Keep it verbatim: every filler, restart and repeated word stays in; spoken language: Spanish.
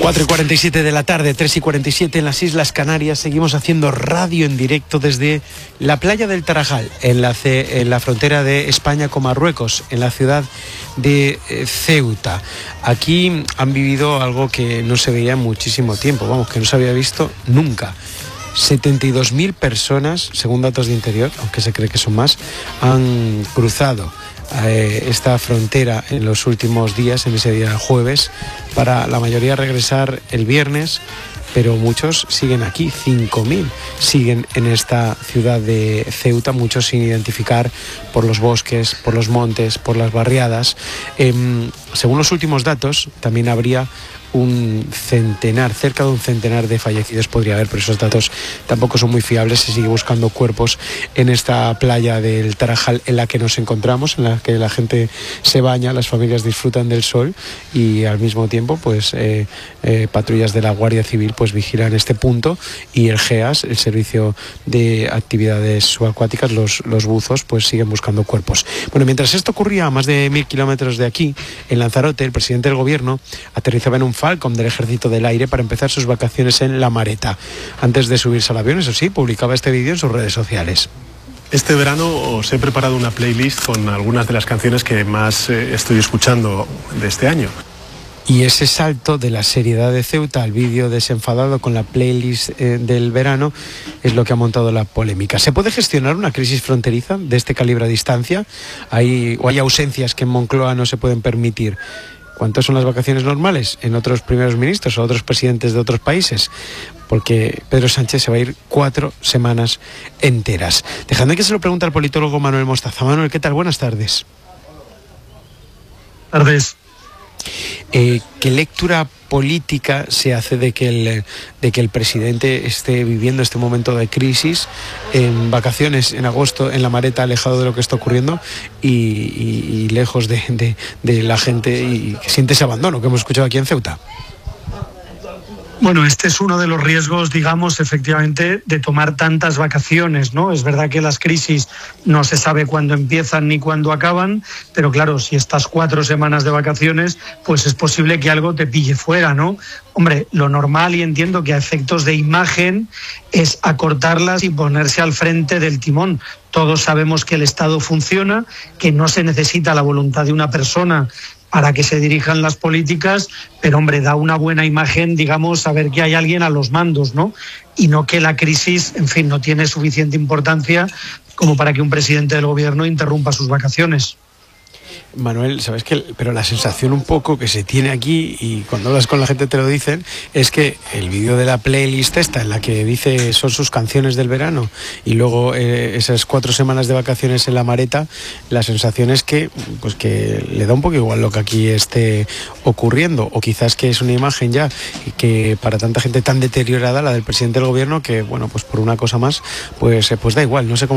cuatro y cuarenta y siete de la tarde, tres y cuarenta y siete en las Islas Canarias. Seguimos haciendo radio en directo desde la playa del Tarajal, en la, en la frontera de España con Marruecos, en la ciudad de eh, Ceuta. Aquí han vivido algo que no se veía en muchísimo tiempo, vamos, que no se había visto nunca. setenta y dos mil personas, según datos de Interior, aunque se cree que son más, han cruzado eh, esta frontera en los últimos días, en ese día jueves, para la mayoría regresar el viernes, pero muchos siguen aquí, cinco mil siguen en esta ciudad de Ceuta, muchos sin identificar por los bosques, por los montes, por las barriadas. Eh, según los últimos datos, también habría un centenar, cerca de un centenar de fallecidos podría haber, pero esos datos tampoco son muy fiables. Se sigue buscando cuerpos en esta playa del Tarajal en la que nos encontramos, en la que la gente se baña, las familias disfrutan del sol y al mismo tiempo pues eh, eh, patrullas de la Guardia Civil pues vigilan este punto, y el G E A S, el Servicio de Actividades Subacuáticas, los, los buzos, pues siguen buscando cuerpos. Bueno, mientras esto ocurría a más de mil kilómetros de aquí, en Lanzarote, el presidente del gobierno aterrizaba en un Falcon del Ejército del Aire para empezar sus vacaciones en La Mareta. Antes de subirse al avión, eso sí, publicaba este vídeo en sus redes sociales. Este verano os he preparado una playlist con algunas de las canciones que más eh, estoy escuchando de este año. Y ese salto de la seriedad de Ceuta al vídeo desenfadado con la playlist eh, del verano es lo que ha montado la polémica. ¿Se puede gestionar una crisis fronteriza de este calibre a distancia? ¿Hay, o hay ausencias que en Moncloa no se pueden permitir? ¿Cuántas son las vacaciones normales en otros primeros ministros o otros presidentes de otros países? Porque Pedro Sánchez se va a ir cuatro semanas enteras. Dejadme que se lo pregunte al politólogo Manuel Mostaza. Manuel, ¿qué tal? Buenas tardes. Tardes. Eh, ¿Qué lectura política se hace de que, el, de que el presidente esté viviendo este momento de crisis en vacaciones en agosto en La Mareta, alejado de lo que está ocurriendo y, y, y lejos de, de, de la gente, y que siente ese abandono que hemos escuchado aquí en Ceuta? Bueno, este es uno de los riesgos, digamos, efectivamente, de tomar tantas vacaciones, ¿no? Es verdad que las crisis no se sabe cuándo empiezan ni cuándo acaban, pero claro, si estás cuatro semanas de vacaciones, pues es posible que algo te pille fuera, ¿no? Hombre, lo normal, y entiendo que a efectos de imagen, es acortarlas y ponerse al frente del timón. Todos sabemos que el Estado funciona, que no se necesita la voluntad de una persona para que se dirijan las políticas, pero hombre, da una buena imagen, digamos, saber que hay alguien a los mandos, ¿no? Y no que la crisis, en fin, no tiene suficiente importancia como para que un presidente del gobierno interrumpa sus vacaciones. Manuel, sabes que, pero la sensación un poco que se tiene aquí, y cuando hablas con la gente te lo dicen, es que el vídeo de la playlist esta, en la que dice son sus canciones del verano, y luego eh, esas cuatro semanas de vacaciones en La Mareta, la sensación es que, pues que le da un poco igual lo que aquí esté ocurriendo, o quizás que es una imagen ya que para tanta gente tan deteriorada, la del presidente del gobierno, que bueno, pues por una cosa más, pues, pues da igual, no sé cómo